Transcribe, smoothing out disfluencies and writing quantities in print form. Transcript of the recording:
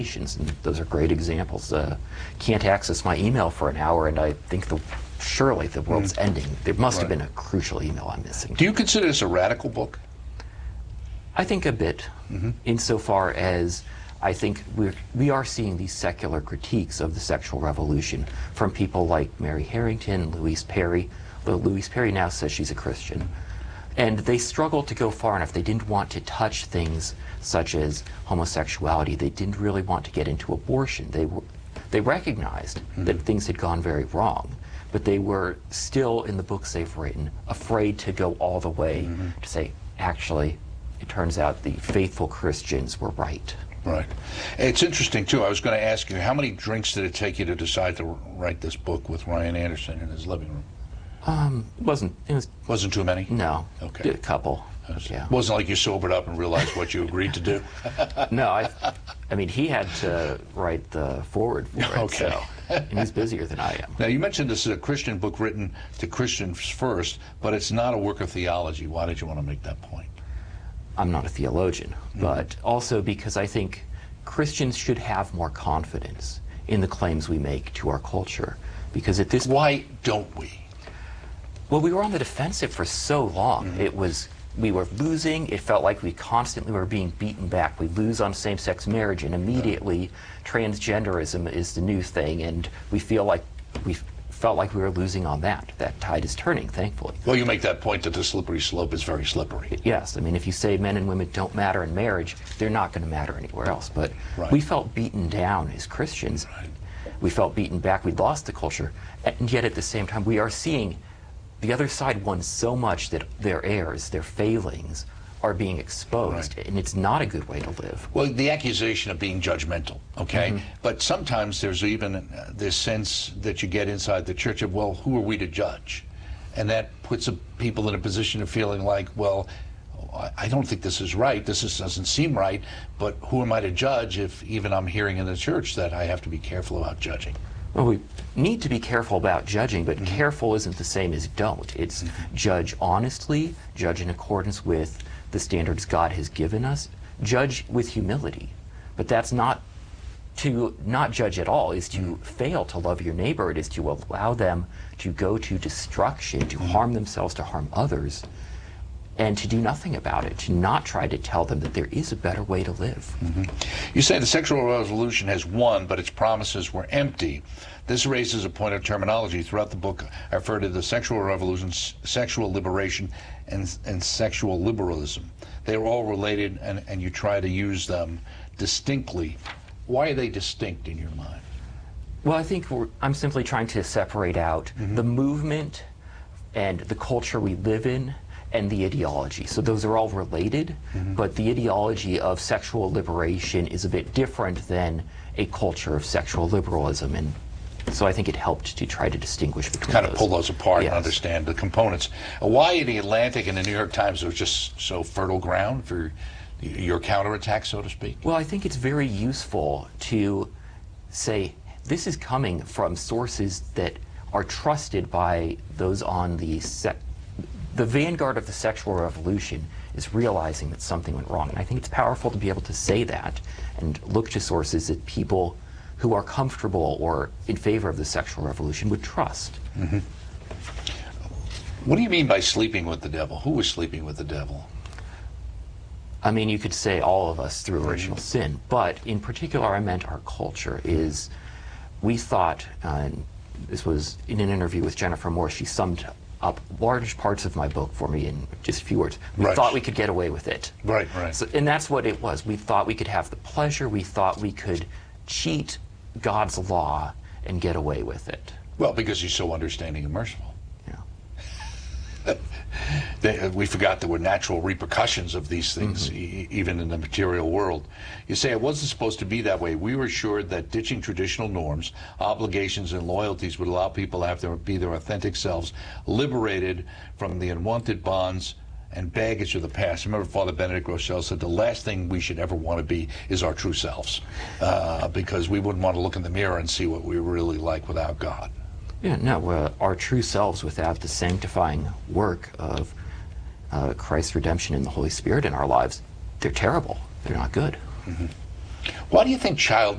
and those are great examples. Can't access my email for an hour, and I think surely the world's ending. There must have been a crucial email I'm missing. Do you consider this a radical book? I think a bit, insofar as I think we are seeing these secular critiques of the sexual revolution from people like Mary Harrington, Louise Perry. Though Louise Perry now says she's a Christian. And they struggled to go far enough. They didn't want to touch things such as homosexuality. They didn't really want to get into abortion. They recognized that things had gone very wrong, but they were still, in the books they've written, afraid to go all the way to say, actually, it turns out the faithful Christians were right. Right. It's interesting, too. I was going to ask you, how many drinks did it take you to decide to write this book with Ryan Anderson in his living room? Wasn't too many? No. Okay. Did a couple. Yeah. Wasn't like you sobered up and realized what you agreed to do? No, I mean, he had to write the forward for it, Okay. so, and he's busier than I am. Now, you mentioned this is a Christian book written to Christians first, but it's not a work of theology. Why did you want to make that point? I'm not a theologian, but also because I think Christians should have more confidence in the claims we make to our culture. Because at this Why don't we? Well, we were on the defensive for so long. We were losing. It felt like we constantly were being beaten back. We lose on same-sex marriage, and immediately transgenderism is the new thing, and we felt like we were losing on that. That tide is turning, thankfully. Well, you make that point that the slippery slope is very slippery. Yes, I mean, if you say men and women don't matter in marriage, they're not going to matter anywhere else. But we felt beaten down as Christians. We felt beaten back. We lost the culture, and yet at the same time, we are seeing the other side won so much that their errors, their failings, are being exposed, and it's not a good way to live. Well, the accusation of being judgmental, okay? But sometimes there's even this sense that you get inside the church of, well, who are we to judge? And that puts people in a position of feeling like, well, I don't think this is right, doesn't seem right, but who am I to judge if even I'm hearing in the church that I have to be careful about judging? Well, we need to be careful about judging, but careful isn't the same as don't. It's judge honestly, judge in accordance with the standards God has given us, judge with humility. But that's not to not judge at all, is to fail to love your neighbor. It is to allow them to go to destruction, to harm themselves, to harm others, and to do nothing about it, to not try to tell them that there is a better way to live. You say the sexual revolution has won, but its promises were empty. This raises a point of terminology. Throughout the book, I refer to the sexual revolution, sexual liberation, and sexual liberalism. They are all related, and you try to use them distinctly. Why are they distinct in your mind? Well, I think I'm simply trying to separate out the movement and the culture we live in and the ideology. So those are all related, but the ideology of sexual liberation is a bit different than a culture of sexual liberalism, and so I think it helped to try to distinguish between kind those. of pull those apart and understand the components. Why in the Atlantic and the New York Times was just so fertile ground for your counterattack, so to speak? Well, I think it's very useful to say this is coming from sources that are trusted by those on the vanguard of the sexual revolution is realizing that something went wrong. And I think it's powerful to be able to say that and look to sources that people who are comfortable or in favor of the sexual revolution would trust. What do you mean by sleeping with the devil? Who was sleeping with the devil? I mean, you could say all of us through original sin, but in particular I meant our culture is, we thought, and this was in an interview with Jennifer Moore, she summed up large parts of my book for me in just a few words. We thought we could get away with it. So, and that's what it was. We thought we could have the pleasure, we thought we could cheat God's law and get away with it. Well, because he's so understanding and merciful. We forgot there were natural repercussions of these things, even in the material world. You say it wasn't supposed to be that way. We were assured that ditching traditional norms, obligations, and loyalties would allow people to have to be their authentic selves, liberated from the unwanted bonds and baggage of the past. Remember, Father Benedict Groeschel said the last thing we should ever want to be is our true selves, because we wouldn't want to look in the mirror and see what we were really like without God. Yeah, no, our true selves without the sanctifying work of Christ's redemption and the Holy Spirit in our lives, they're terrible. They're not good. Why do you think child